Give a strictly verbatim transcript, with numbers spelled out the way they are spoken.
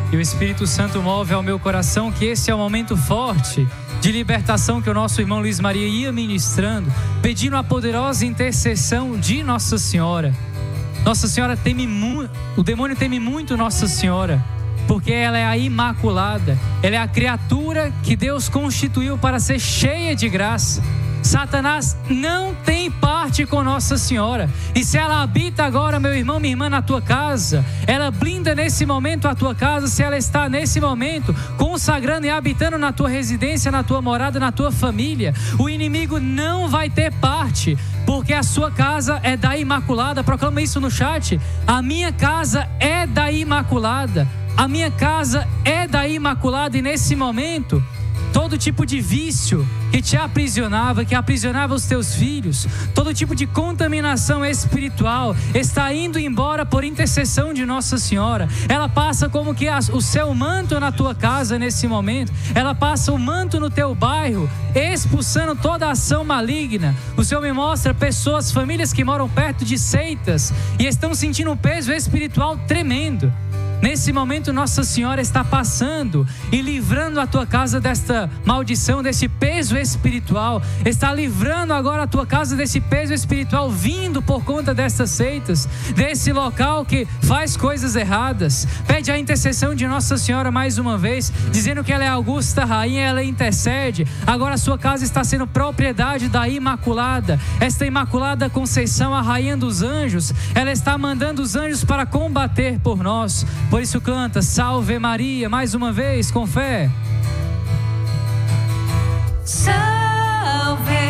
E o Espírito Santo move ao meu coração que esse é o momento forte de libertação que o nosso irmão Luiz Maria ia ministrando, pedindo a poderosa intercessão de Nossa Senhora. Nossa Senhora teme muito, o demônio teme muito Nossa Senhora, porque ela é a Imaculada, ela é a criatura que Deus constituiu para ser cheia de graça. Satanás não tem parte com Nossa Senhora. E se ela habita agora, meu irmão, minha irmã, na tua casa, ela blinda nesse momento a tua casa, se ela está nesse momento consagrando e habitando na tua residência, na tua morada, na tua família, o inimigo não vai ter parte, porque a sua casa é da Imaculada. Proclama isso no chat. A minha casa é da Imaculada. A minha casa é da Imaculada. E nesse momento, todo tipo de vício que te aprisionava, que aprisionava os teus filhos, todo tipo de contaminação espiritual está indo embora por intercessão de Nossa Senhora. Ela passa como que o seu manto na tua casa nesse momento. Ela passa o manto no teu bairro, expulsando toda ação maligna. O Senhor me mostra pessoas, famílias que moram perto de seitas e estão sentindo um peso espiritual tremendo. Nesse momento Nossa Senhora está passando e livrando a tua casa desta maldição, desse peso espiritual. Está livrando agora a tua casa desse peso espiritual vindo por conta dessas seitas, desse local que faz coisas erradas. Pede a intercessão de Nossa Senhora mais uma vez, dizendo que ela é a augusta rainha, ela intercede. Agora a sua casa está sendo propriedade da Imaculada. Esta Imaculada Conceição, a rainha dos anjos, ela está mandando os anjos para combater por nós. Por isso canta Salve Maria mais uma vez com fé. Salve